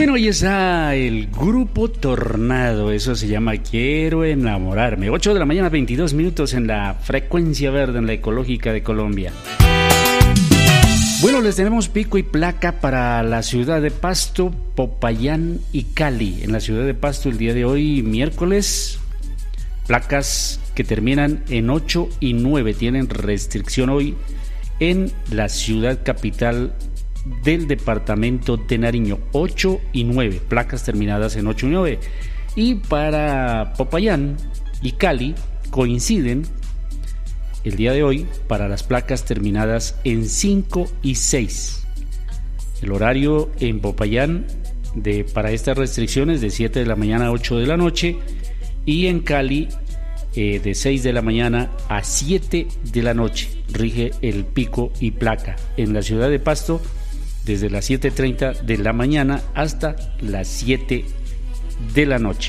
Bueno, ahí está el Grupo Tornado, eso se llama Quiero Enamorarme. 8 de la mañana, 22 minutos en la frecuencia verde, en la ecológica de Colombia. Bueno, les tenemos pico y placa para la ciudad de Pasto, Popayán y Cali. En la ciudad de Pasto el día de hoy, miércoles, placas que terminan en 8 y 9 tienen restricción hoy en la ciudad capital del departamento de Nariño. 8 y 9, placas terminadas en 8 y 9. Y para Popayán y Cali coinciden el día de hoy para las placas terminadas en 5 y 6. El horario en Popayán para estas restricciones de 7 de la mañana a 8 de la noche y en Cali de 6 de la mañana a 7 de la noche rige el pico y placa. En la ciudad de Pasto desde las 7:30 de la mañana hasta las 7 de la noche.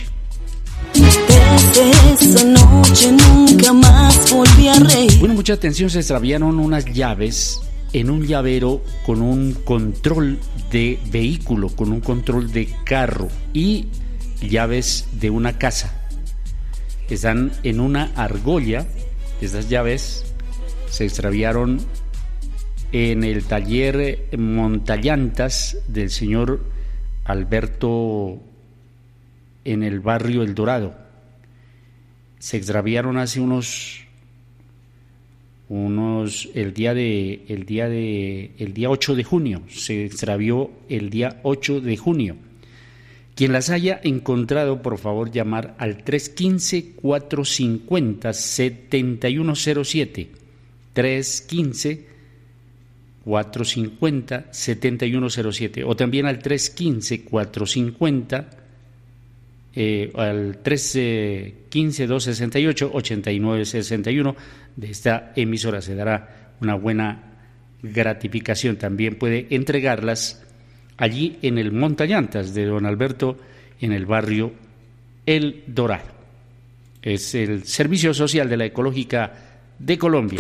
Desde esa noche nunca más volví a reír. Bueno, mucha atención, se extraviaron unas llaves en un llavero con un control de vehículo, con un control de carro y llaves de una casa. Están en una argolla. Estas llaves se extraviaron en el taller montallantas del señor Alberto en el barrio El Dorado. Se extraviaron hace el día 8 de junio. Se extravió el día 8 de junio. Quien las haya encontrado, por favor, llamar al 315-450-7107. 315-450-7107. O también al 315-450 al 315-268-8961 de esta emisora. Se dará una buena gratificación. También puede entregarlas allí en el montallantas de don Alberto en el barrio El Dorado. Es el Servicio Social de la Ecológica de Colombia.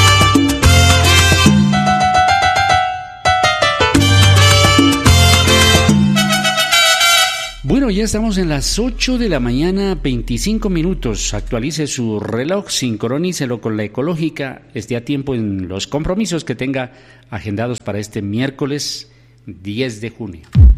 Bueno, ya estamos en las 8 de la mañana, 25 minutos. Actualice su reloj, sincronícelo con la ecológica. Esté a tiempo en los compromisos que tenga agendados para este miércoles 10 de junio.